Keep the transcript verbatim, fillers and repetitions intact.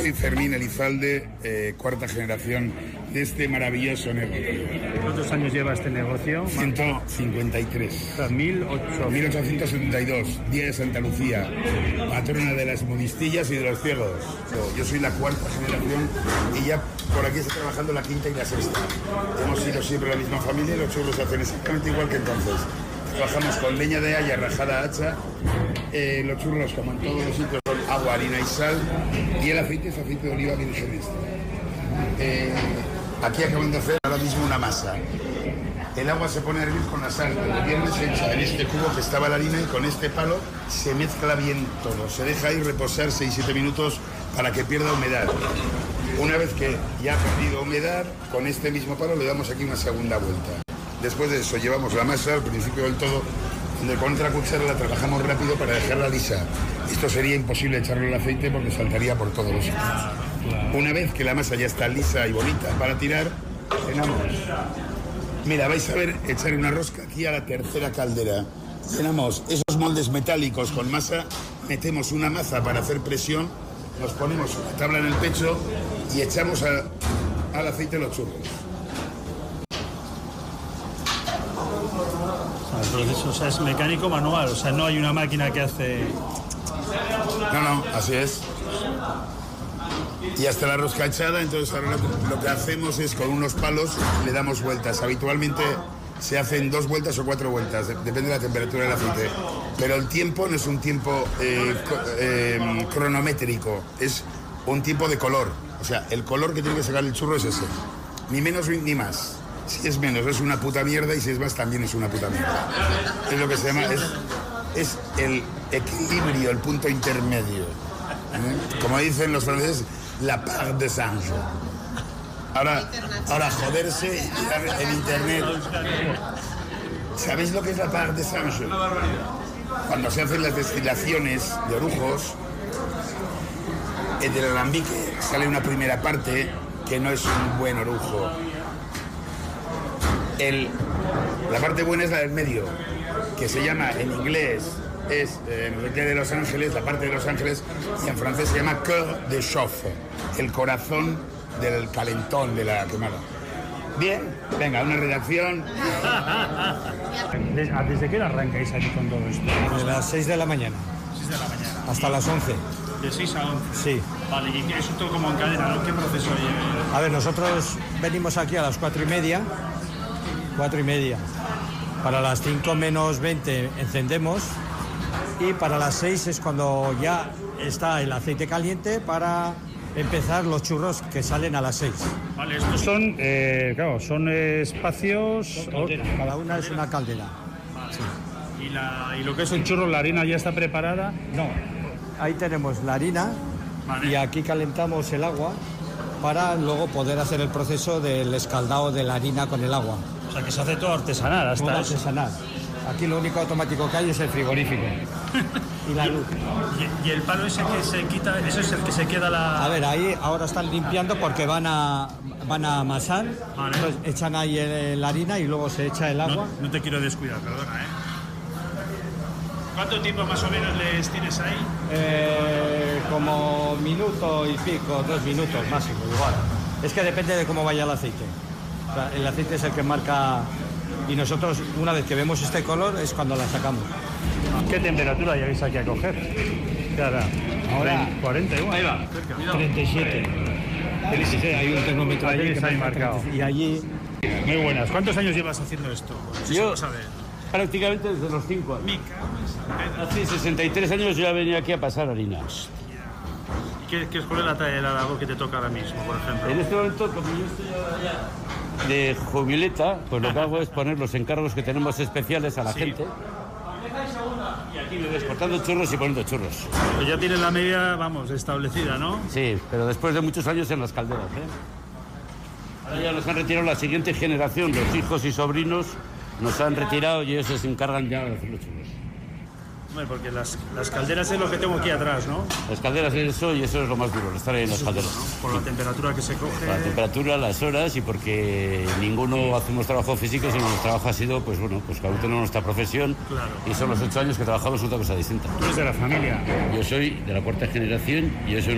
soy Fermín Elizalde, eh, cuarta generación de este maravilloso negocio. ¿Cuántos años lleva este negocio? ciento cincuenta y tres. O sea, mil ochocientos setenta y dos, Día de Santa Lucía, patrona de las modistillas y de los ciegos. Yo soy la cuarta generación y ya por aquí está trabajando la quinta y la sexta. Hemos sido siempre la misma familia y los churros se hacen exactamente igual que entonces. Trabajamos con leña de haya rajada a hacha. Eh, los churros, como en todos los sitios, son agua, harina y sal. Y el aceite es aceite de oliva virgen extra. Eh, aquí acaban de hacer ahora mismo una masa. El agua se pone a hervir con la sal. El viernes se echa en este cubo que estaba la harina y con este palo se mezcla bien todo. Se deja ahí reposar seis siete minutos para que pierda humedad. Una vez que ya ha perdido humedad, con este mismo palo le damos aquí una segunda vuelta. Después de eso llevamos la masa al principio del todo, donde con otra cuchara la trabajamos rápido para dejarla lisa. Esto sería imposible echarle el aceite porque saltaría por todos los sitios. Una vez que la masa ya está lisa y bonita para tirar, llenamos. Mira, vais a ver echar una rosca aquí a la tercera caldera. Llenamos esos moldes metálicos con masa, metemos una maza para hacer presión, nos ponemos una tabla en el pecho y echamos a, al aceite los churros. El proceso, o sea, es mecánico manual, o sea, no hay una máquina que hace... No, no, así es. Y hasta la rosca echada, entonces ahora lo, lo que hacemos es con unos palos le damos vueltas. Habitualmente se hacen dos vueltas o cuatro vueltas, depende de la temperatura del aceite. Pero el tiempo no es un tiempo eh, eh, cronométrico, es un tipo de color. O sea, el color que tiene que sacar el churro es ese, ni menos ni más. Si es menos es una puta mierda y si es más también es una puta mierda. Es lo que se llama, es, es el equilibrio, el punto intermedio. ¿Eh? Como dicen los franceses, la part de singe. Ahora, ahora joderse en internet. ¿Sabéis lo que es la part de singe? Cuando se hacen las destilaciones de orujos, del alambique sale una primera parte que no es un buen orujo. El, la parte buena es la del medio, que se llama en inglés, es eh, en el de Los Ángeles, la parte de Los Ángeles, y en francés se llama cœur de chauffe, el corazón del calentón de la quemada. Bien, venga, una redacción. ¿Desde qué hora arrancáis aquí con todo esto? De las seis de la mañana. seis de la mañana. Hasta las once. De seis a once. Sí. Vale, y eso todo como en cadena, ¿no? ¿Qué proceso lleva? A ver, nosotros venimos aquí a las cuatro y media. Cuatro y media. Para las cinco menos veinte encendemos y para las seis es cuando ya está el aceite caliente para empezar los churros que salen a las seis. Vale, estos son, eh, claro, son espacios... O, cada una es una caldera. Vale. Sí. ¿Y, la, y lo que es el churro, la harina ya está preparada? No, ahí tenemos la harina. Vale. Y aquí calentamos el agua para luego poder hacer el proceso del escaldado de la harina con el agua. O sea, que se hace todo artesanal hasta todo eso. artesanal. Aquí lo único automático que hay es el frigorífico. Y la luz. ¿Y, y el palo ese que se quita, eso es el que se queda la...? A ver, ahí ahora están limpiando porque van a van a amasar. Vale. Entonces echan ahí el, la harina y luego se echa el agua. No, no te quiero descuidar, perdona, ¿eh? ¿Cuánto tiempo más o menos les tienes ahí? Eh, como minuto y pico, dos minutos máximo, igual. Es que depende de cómo vaya el aceite. O sea, el aceite es el que marca y nosotros una vez que vemos este color es cuando la sacamos. ¿Qué temperatura llegáis aquí a coger? ¿Qué hará? Ahora cuarenta igual. Ahí va, treinta y siete. Hay un termómetro allí que está ahí marcado. Y allí... Muy buenas. ¿Cuántos años llevas haciendo esto? Si Yo se lo sabe. prácticamente desde los cinco años. Mica. Hace sesenta y tres años yo ya venía aquí a pasar harina. ¿Qué, qué, ¿Cuál es la talla de la labor que te toca ahora mismo, por ejemplo? En este momento, como yo estoy ahora ya de jubileta, pues lo que hago es poner los encargos que tenemos especiales a la Sí. gente. Y aquí me ves cortando churros y poniendo churros. Pues ya tienes la medida, vamos, establecida, ¿no? Sí, pero después de muchos años en las calderas, ¿eh? Ahora ya nos han retirado la siguiente generación, los hijos y sobrinos nos han retirado y ellos se encargan ya de hacer los churros. Hombre, porque las, las calderas es lo que tengo aquí atrás, ¿no? Las calderas es eso y eso es lo más duro, estar ahí en las calderas. Por la temperatura que se coge. La temperatura, las horas y porque ninguno hacemos trabajo físico, sino nuestro trabajo ha sido, pues bueno, pues cada uno tenemos nuestra profesión. Claro. Y son los ocho años que trabajamos otra cosa distinta. Tú eres de la familia. Yo soy de la cuarta generación y yo soy